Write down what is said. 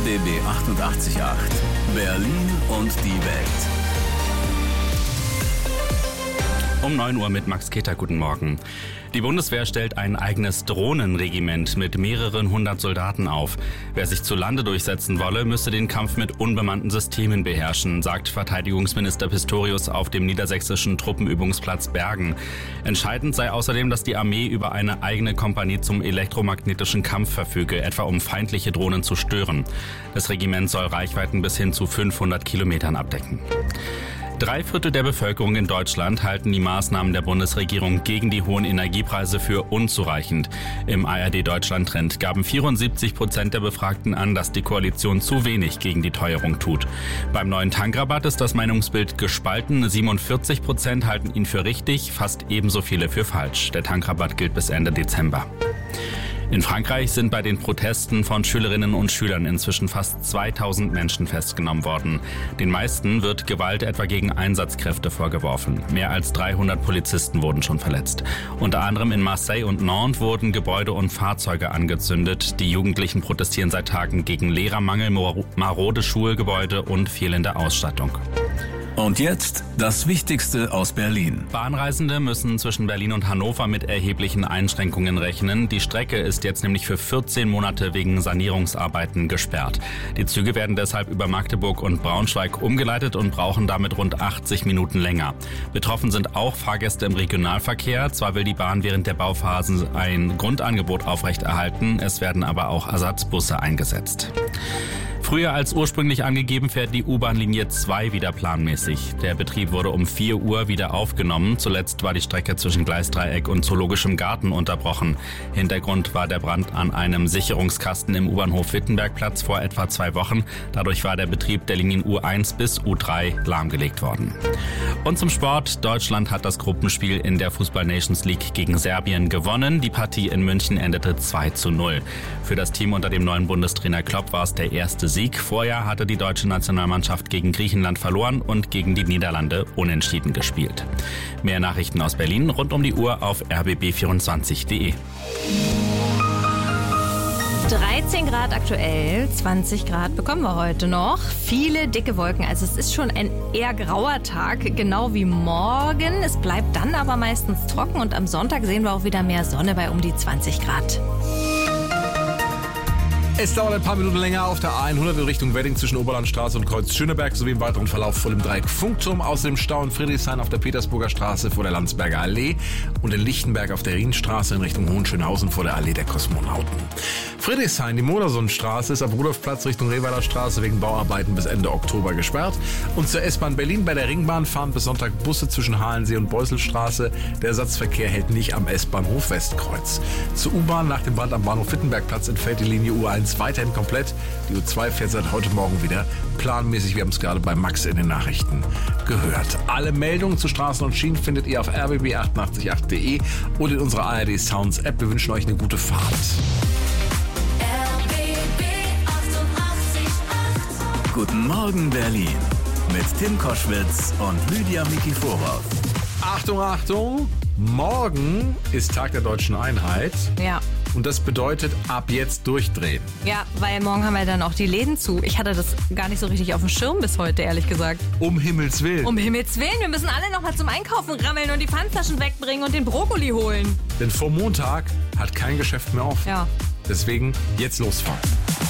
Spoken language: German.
RBB 88.8 Berlin und die Welt. Um 9 Uhr mit Max Keter, guten Morgen. Die Bundeswehr stellt ein eigenes Drohnenregiment mit mehreren hundert Soldaten auf. Wer sich zu Lande durchsetzen wolle, müsse den Kampf mit unbemannten Systemen beherrschen, sagt Verteidigungsminister Pistorius auf dem niedersächsischen Truppenübungsplatz Bergen. Entscheidend sei außerdem, dass die Armee über eine eigene Kompanie zum elektromagnetischen Kampf verfüge, etwa um feindliche Drohnen zu stören. Das Regiment soll Reichweiten bis hin zu 500 Kilometern abdecken. 3/4 der Bevölkerung in Deutschland halten die Maßnahmen der Bundesregierung gegen die hohen Energiepreise für unzureichend. Im ARD-Deutschland-Trend gaben 74% der Befragten an, dass die Koalition zu wenig gegen die Teuerung tut. Beim neuen Tankrabatt ist das Meinungsbild gespalten. 47% halten ihn für richtig, fast ebenso viele für falsch. Der Tankrabatt gilt bis Ende Dezember. In Frankreich sind bei den Protesten von Schülerinnen und Schülern inzwischen fast 2000 Menschen festgenommen worden. Den meisten wird Gewalt etwa gegen Einsatzkräfte vorgeworfen. Mehr als 300 Polizisten wurden schon verletzt. Unter anderem in Marseille und Nantes wurden Gebäude und Fahrzeuge angezündet. Die Jugendlichen protestieren seit Tagen gegen Lehrermangel, marode Schulgebäude und fehlende Ausstattung. Und jetzt das Wichtigste aus Berlin. Bahnreisende müssen zwischen Berlin und Hannover mit erheblichen Einschränkungen rechnen. Die Strecke ist jetzt nämlich für 14 Monate wegen Sanierungsarbeiten gesperrt. Die Züge werden deshalb über Magdeburg und Braunschweig umgeleitet und brauchen damit rund 80 Minuten länger. Betroffen sind auch Fahrgäste im Regionalverkehr. Zwar will die Bahn während der Bauphase ein Grundangebot aufrechterhalten, es werden aber auch Ersatzbusse eingesetzt. Früher als ursprünglich angegeben fährt die U-Bahn-Linie 2 wieder planmäßig. Der Betrieb wurde um 4 Uhr wieder aufgenommen. Zuletzt war die Strecke zwischen Gleisdreieck und Zoologischem Garten unterbrochen. Hintergrund war der Brand an einem Sicherungskasten im U-Bahnhof Wittenbergplatz vor etwa 2 Wochen. Dadurch war der Betrieb der Linien U1 bis U3 lahmgelegt worden. Und zum Sport. Deutschland hat das Gruppenspiel in der Fußball-Nations League gegen Serbien gewonnen. Die Partie in München endete 2:0. Für das Team unter dem neuen Bundestrainer Klopp war es der erste Sieg. Vorher hatte die deutsche Nationalmannschaft gegen Griechenland verloren und gegen die Niederlande unentschieden gespielt. Mehr Nachrichten aus Berlin rund um die Uhr auf rbb24.de. 13 Grad aktuell, 20 Grad bekommen wir heute noch. Viele dicke Wolken, also es ist schon ein eher grauer Tag, genau wie morgen. Es bleibt dann aber meistens trocken und am Sonntag sehen wir auch wieder mehr Sonne bei um die 20 Grad. Es dauert ein paar Minuten länger auf der A100 in Richtung Wedding zwischen Oberlandstraße und Kreuz Schöneberg sowie im weiteren Verlauf voll im Dreieck Funkturm. Außerdem Stau in Friedrichshain auf der Petersburger Straße vor der Landsberger Allee und in Lichtenberg auf der Rienstraße in Richtung Hohenschönhausen vor der Allee der Kosmonauten. Friedrichshain, die Modersohnstraße, ist ab Rudolfplatz Richtung Rehweiler Straße wegen Bauarbeiten bis Ende Oktober gesperrt. Und zur S-Bahn Berlin bei der Ringbahn fahren bis Sonntag Busse zwischen Halensee und Beuselstraße. Der Ersatzverkehr hält nicht am S-Bahnhof Westkreuz. Zur U-Bahn nach dem Brand am Bahnhof Wittenbergplatz entfällt die Linie U1 weiterhin komplett. Die U2 fährt seit heute Morgen wieder planmäßig. Wir haben es gerade bei Max in den Nachrichten gehört. Alle Meldungen zu Straßen und Schienen findet ihr auf rbb888.de und in unserer ARD Sounds App. Wir wünschen euch eine gute Fahrt. Guten Morgen Berlin mit Tim Koschwitz und Lydia Mikiforov. Achtung, Achtung! Morgen ist Tag der Deutschen Einheit. Ja. Und das bedeutet, ab jetzt durchdrehen. Ja, weil morgen haben wir dann auch die Läden zu. Ich hatte das gar nicht so richtig auf dem Schirm bis heute, ehrlich gesagt. Um Himmels Willen. Um Himmels Willen, wir müssen alle noch mal zum Einkaufen rammeln und die Pfandflaschen wegbringen und den Brokkoli holen. Denn vor Montag hat kein Geschäft mehr auf. Ja. Deswegen jetzt losfahren.